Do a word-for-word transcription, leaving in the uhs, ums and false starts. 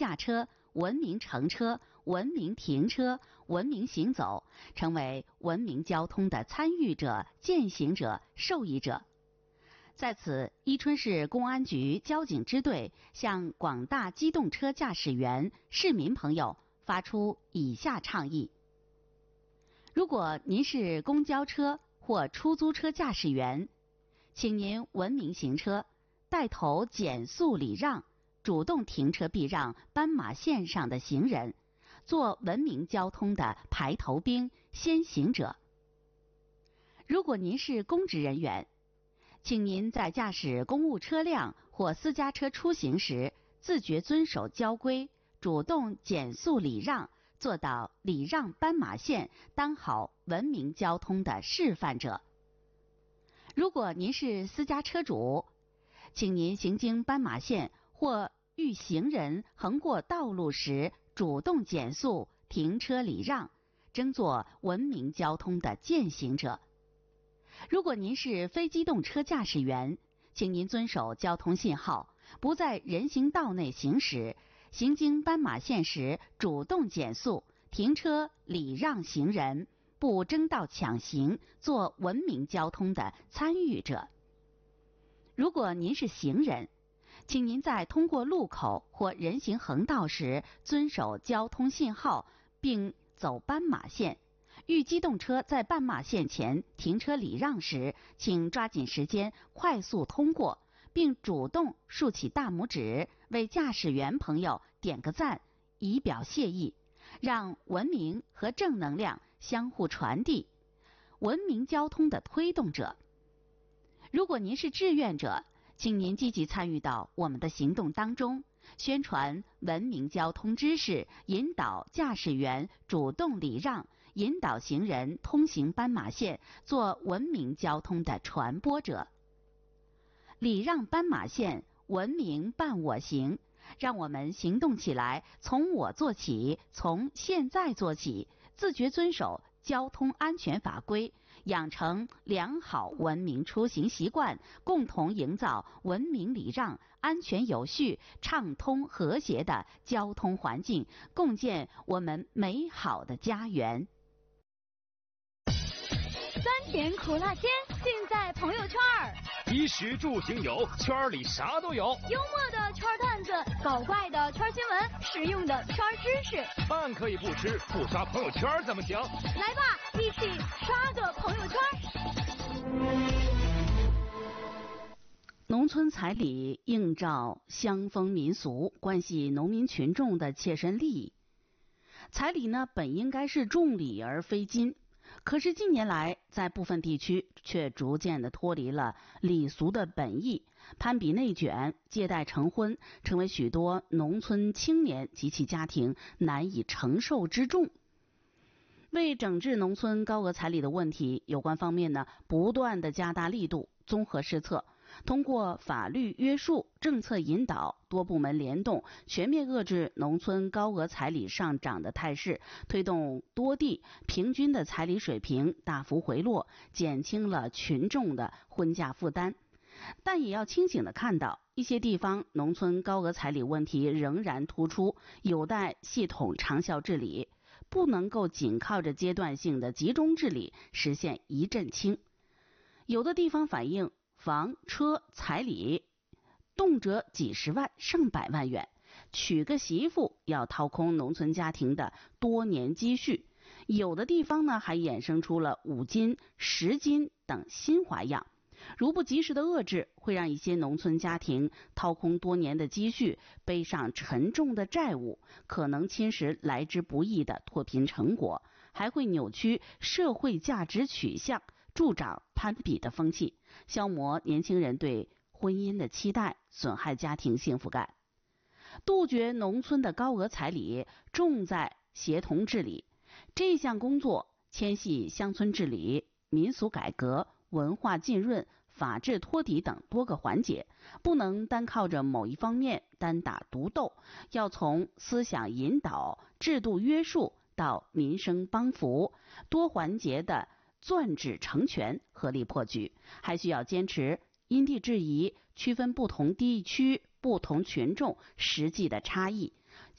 下车、文明乘车、文明停车、文明行走，成为文明交通的参与者、践行者、受益者。在此，伊春市公安局交警支队向广大机动车驾驶员、市民朋友发出以下倡议：如果您是公交车或出租车驾驶员，请您文明行车，带头减速礼让，主动停车避让斑马线上的行人，做文明交通的排头兵、先行者。如果您是公职人员，请您在驾驶公务车辆或私家车出行时，自觉遵守交规，主动减速礼让，做到礼让斑马线，当好文明交通的示范者。如果您是私家车主，请您行经斑马线或遇行人横过道路时，主动减速、停车礼让，争做文明交通的践行者。如果您是非机动车驾驶员，请您遵守交通信号，不在人行道内行驶，行经斑马线时主动减速、停车礼让行人，不争道抢行，做文明交通的参与者。如果您是行人，请您在通过路口或人行横道时遵守交通信号，并走斑马线。遇机动车在斑马线前停车礼让时，请抓紧时间快速通过，并主动竖起大拇指为驾驶员朋友点个赞，以表谢意，让文明和正能量相互传递，文明交通的推动者。如果您是志愿者，请您积极参与到我们的行动当中，宣传文明交通知识，引导驾驶员主动礼让，引导行人通行斑马线，做文明交通的传播者。礼让斑马线，文明伴我行，让我们行动起来，从我做起，从现在做起，自觉遵守交通安全法规，养成良好文明出行习惯，共同营造文明礼让、安全有序、畅通和谐的交通环境，共建我们美好的家园。 酸甜苦辣鲜，尽在朋友圈儿。 衣食住行有，圈里啥都有。 幽默的圈段子，搞怪的圈新闻，实用的圈知识。 饭可以不吃，不刷朋友圈怎么行？ 来吧，一起刷个朋友圈。 农村彩礼映照乡风民俗，关系农民群众的切身利益。彩礼呢，本应该是重礼而非金。可是近年来，在部分地区却逐渐的脱离了礼俗的本意，攀比内卷、借贷成婚，成为许多农村青年及其家庭难以承受之重。为整治农村高额彩礼的问题，有关方面呢不断的加大力度，综合施策，通过法律约束、政策引导、多部门联动，全面遏制农村高额彩礼上涨的态势，推动多地平均的彩礼水平大幅回落，减轻了群众的婚嫁负担。但也要清醒地看到，一些地方农村高额彩礼问题仍然突出，有待系统长效治理，不能够仅靠着阶段性的集中治理实现一阵清。有的地方反映房车彩礼动辄几十万上百万元，娶个媳妇要掏空农村家庭的多年积蓄。有的地方呢还衍生出了五金、十金等新花样，如不及时的遏制，会让一些农村家庭掏空多年的积蓄，背上沉重的债务，可能侵蚀来之不易的脱贫成果，还会扭曲社会价值取向，助长攀比的风气，消磨年轻人对婚姻的期待，损害家庭幸福感。杜绝农村的高额彩礼，重在协同治理。这项工作牵系乡村治理、民俗改革、文化浸润、法治托底等多个环节，不能单靠着某一方面单打独斗，要从思想引导、制度约束到民生帮扶，多环节的攥指成拳，合力破局。还需要坚持因地制宜，区分不同地区、不同群众实际的差异，